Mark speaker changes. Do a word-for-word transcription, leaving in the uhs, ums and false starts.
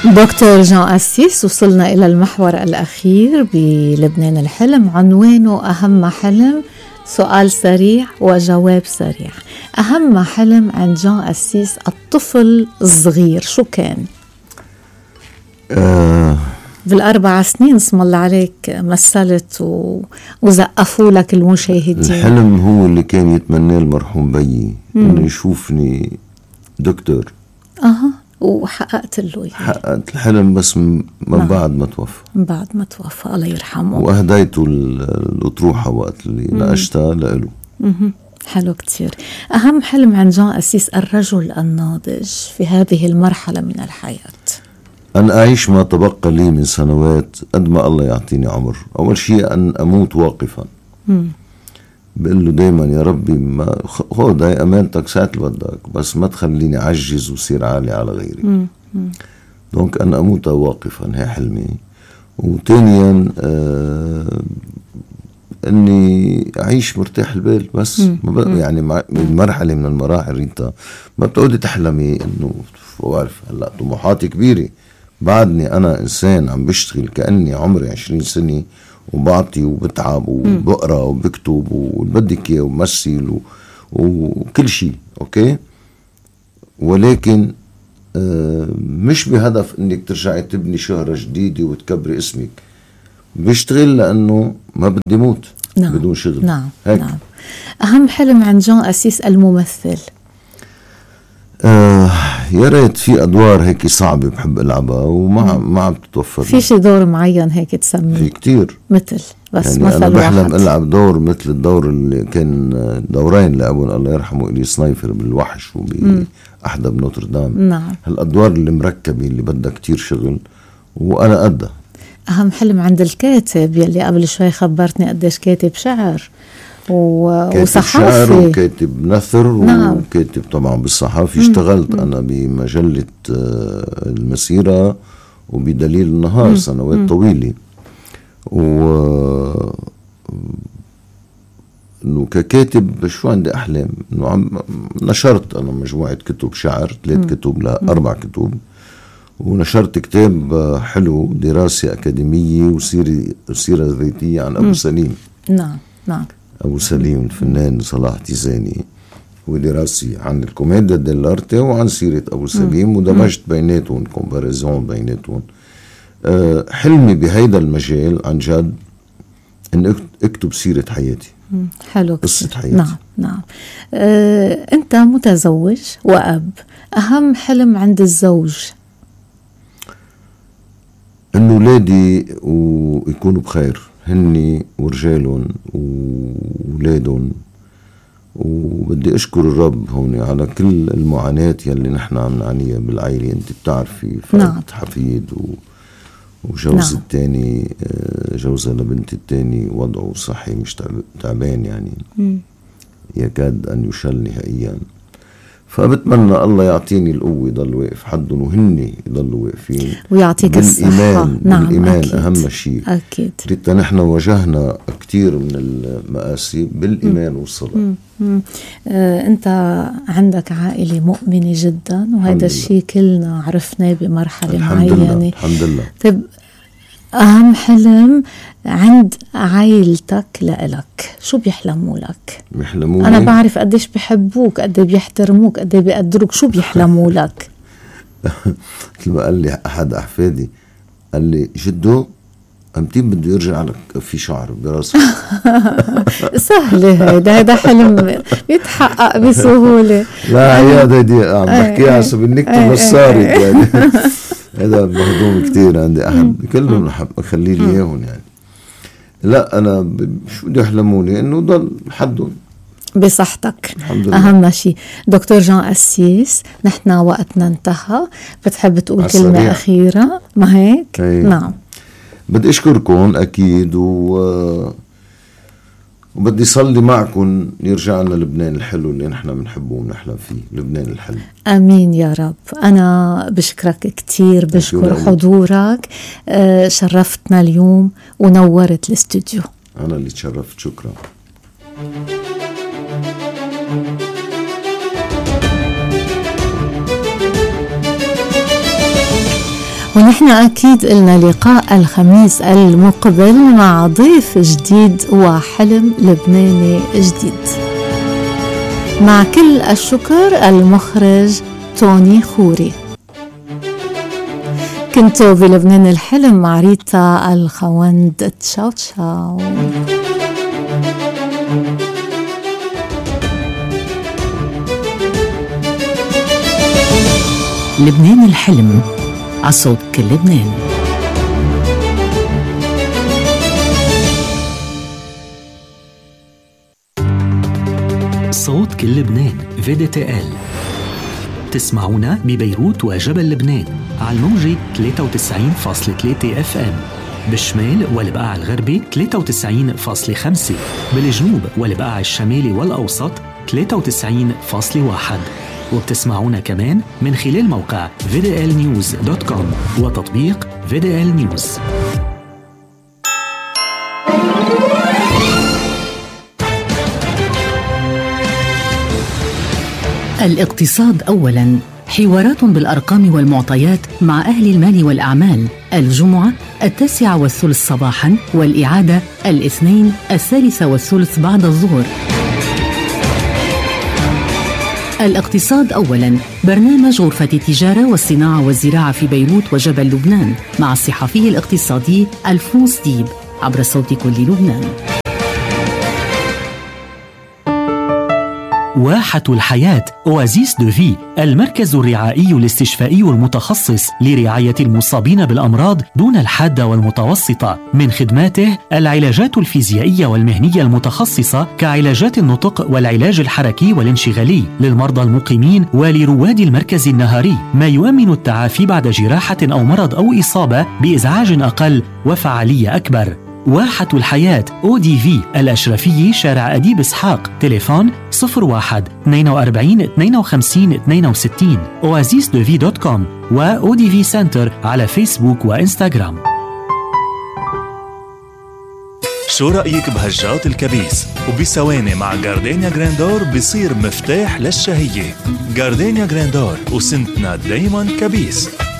Speaker 1: دكتور جان أسيس، وصلنا إلى المحور الأخير بلبنان الحلم، عنوانه أهم حلم، سؤال سريع وجواب سريع. أهم حلم عند جان أسيس الطفل الصغير شو كان؟
Speaker 2: آه
Speaker 1: بالأربع سنين اسم الله عليك مثلت و... وزقفوا لك المشاهدين.
Speaker 2: الحلم هو اللي كان يتمناه المرحوم بيي، إنه يشوفني دكتور.
Speaker 1: أها، وحققت له يعني.
Speaker 2: حققت الحلم بس من نعم. بعد ما توفى
Speaker 1: من بعد ما توفى الله يرحمه،
Speaker 2: وأهديته الأطروحة وقت اللي ناقشتها لإله.
Speaker 1: حلو كتير. أهم حلم عن جان أسيس الرجل الناضج في هذه المرحلة من الحياة؟
Speaker 2: أن أعيش ما تبقى لي من سنوات قد ما الله يعطيني عمر. أول شيء أن أموت واقفا. بقول له دايما يا ربي ما خذ هاي أمانتك ساعة اللي بدك، بس ما تخليني عجز وصير عالي على غيري. دونك أن أموت واقفا، هي حلمي. وثانيا آه أني أعيش مرتاح البال بس. ما يعني مرحلة من المراحل ريتا ما بتقولي تحلمي إنه بعرف هلا طموحاتي كبيرة، بعدني أنا إنسان عم بشتغل كأني عمري عشرين سنة وبعطي وبتعب وبقرأ وبكتب وبدك إياه ومثل و... وكل شيء أوكي، ولكن آه مش بهدف إنك ترجعي تبني شهرة جديدة وتكبري اسمك. بشتغل لأنه ما بدي موت
Speaker 1: نعم.
Speaker 2: بدون شغل.
Speaker 1: نعم. نعم. أهم حلم عن جان أسيس الممثل؟
Speaker 2: آه يا ريت في أدوار هيك صعبة بحب ألعبها وما ما عم تتوفر.
Speaker 1: في شي دور معين هيك تسميه؟
Speaker 2: في كتير
Speaker 1: مثل بس
Speaker 2: يعني
Speaker 1: مثل
Speaker 2: أنا بحلم
Speaker 1: واحد.
Speaker 2: ألعب دور مثل الدور اللي كان دورين لأبون الله يرحمه إلي سنايفر بالوحش وبأحدى بنوتردام.
Speaker 1: نعم.
Speaker 2: هالأدوار اللي مركبة اللي بدها كتير شغل وأنا قدها.
Speaker 1: أهم حلم عند الكاتب يلي قبل شوي خبرتني قديش كاتب شعر و...
Speaker 2: كاتب
Speaker 1: وصحافي
Speaker 2: شعر وكاتب نثر.
Speaker 1: نعم.
Speaker 2: وكاتب طبعا بالصحافي. اشتغلت أنا بمجلة المسيرة وبدليل النهار مم. سنوات مم. طويلة. و انه ككاتب شو عندي احلام انه عم نشرت انا مجموعة كتب شعر، ثلاث كتب لاربع كتب، ونشرت كتاب حلو دراسة أكاديمية وسيرة سيرة ذاتية عن أبو سليم.
Speaker 1: نعم نعم.
Speaker 2: أبو سليم الفنان صلاح تيزاني، ودراسة عن الكوميديا ديلارتي وعن سيرة أبو سليم، ودمجت بيناتهم كومباريزون بيناتهم. أه حلمي بهيدا المجال عن جد أن أكتب سيرة حياتي.
Speaker 1: حلو.
Speaker 2: قصة حياتي.
Speaker 1: نعم نعم. أه أنت متزوج وأب، أهم حلم عند الزوج؟ إنه أولادي ويكونوا بخير، هني ورجالهم وولادهم. وبدي أشكر الرب هون على كل المعاناة يلي نحن عم نعانيها بالعائلة. أنت بتعرفي فقد نعم. حفيد و وجوز نعم. التاني جوزة لبنت التاني وضعه صحي مش تعبان يعني م. يكاد أن يشل نهائيا. فبتمنى الله يعطيني القوة يضل واقف حدهم وهني يضلوا واقفين ويعطيك الصحة.
Speaker 2: نعم بالإيمان أكيد. أهم شيء
Speaker 1: أكيد.
Speaker 2: ريتا نحن واجهنا كتير من المآسي بالإيمان والصلاة.
Speaker 1: آه، أنت عندك عائلة مؤمنة جدا، وهذا الشيء كلنا عرفناه بمرحلة معينة.
Speaker 2: الحمد لله.
Speaker 1: طيب أهم حلم عند عائلتك لإلك شو بيحلموا لك؟
Speaker 2: بيحلموا
Speaker 1: أنا بعرف قديش بيحبوك، قد بيحترموك، قد بيقدروك، شو بيحلموا لك؟
Speaker 2: مثل ما قال لي أحد أحفادي، قال لي جدو أمتين بده يرجع لك في شعر براسك.
Speaker 1: سهلة هيدا، هيدا حلم يتحقق بسهولة.
Speaker 2: لا هي هيدي عم بحكيها حسب النكتة بس صارت يعني. هذا مهضوم كتير عندي أحد كلهم خلي لي إياهم يعني. لا أنا شو بدي يحلموني إنه ضل حدهم
Speaker 1: بصحتك
Speaker 2: الحمد لله.
Speaker 1: أهم شيء. دكتور جان أسيس نحن وقتنا انتهى، بتحب تقول كلمة سريع. أخيرة ما هيك؟
Speaker 2: هي. نعم بدي أشكركم أكيد و... وبدي صلي معكم يرجعنا لبنان الحلو اللي نحن بنحبه ونحلم فيه، لبنان الحلو.
Speaker 1: أمين يا رب. أنا بشكرك كتير، بشكر حضورك، آه شرفتنا اليوم ونورت الاستوديو.
Speaker 2: أنا اللي تشرفت، شكرا.
Speaker 3: ونحن أكيد لنا لقاء الخميس المقبل مع ضيف جديد وحلم لبناني جديد. مع كل الشكر المخرج توني خوري. كنتوا بلبنان الحلم مع ريتا الخوند. تشاو تشاو.
Speaker 4: لبنان الحلم عصوت كل لبنان. صوت كل لبنان في دي تي إل. تسمعونا ببيروت وجبل لبنان على الموجة ثلاثة وتسعين فاصلة ثلاثة اف ام، بالشمال والبقاع الغربي ثلاثة وتسعين فاصلة خمسة، بالجنوب والبقاع الشمالي والأوسط ثلاثة وتسعين فاصلة واحد، وبتسمعونا كمان من خلال موقع في دي إل نيوز دوت كوم وتطبيق في دي إل نيوز. الاقتصاد أولاً، حوارات بالأرقام والمعطيات مع أهل المال والأعمال، الجمعة التاسعة والثلث صباحاً، والإعادة الاثنين الثالثة والثلث بعد الظهر. الاقتصاد أولاً، برنامج غرفة التجارة والصناعة والزراعة في بيروت وجبل لبنان مع الصحفي الاقتصادي ألفونس ديب عبر صوت كل لبنان. واحة الحياة أوازيس دو في، المركز الرعائي الاستشفائي المتخصص لرعاية المصابين بالأمراض دون الحادة والمتوسطة. من خدماته العلاجات الفيزيائية والمهنية المتخصصة كعلاجات النطق والعلاج الحركي والانشغالي للمرضى المقيمين ولرواد المركز النهاري، ما يؤمن التعافي بعد جراحة أو مرض أو إصابة بإزعاج أقل وفعالية أكبر. واحة الحياة أو دي في، الأشرفية، شارع أديب إسحاق، تليفون صفر واحد اثنين وأربعين اثنين وخمسين اثنين وستين، أوازيس دو في دوت كوم، و أو دي في سنتر على فيسبوك وإنستغرام.
Speaker 5: شو رأيك بهجات الكبيس؟ وبثواني مع جاردينيا جراندور بصير مفتاح للشهية. جاردينيا جراندور، وسنتنا دايما كبيس.